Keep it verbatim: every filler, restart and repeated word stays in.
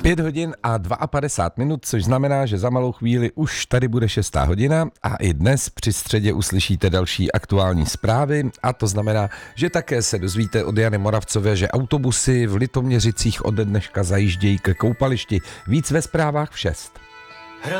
Pět hodin a padesát dva minut, což znamená, že za malou chvíli už tady bude šestá hodina a i dnes při středě uslyšíte další aktuální zprávy a to znamená, že také se dozvíte od Jany Moravcové, že autobusy v Litoměřicích ode dneška zajíždějí ke koupališti. Víc ve zprávách v šest.